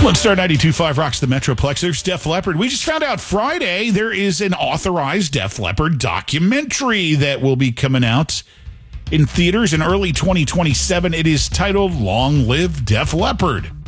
Lone Star 92.5 rocks the Metroplex. There's Def Leppard. We just found out Friday there is an authorized Def Leppard documentary that will be coming out in theaters in early 2027. It is titled Long Live Def Leppard.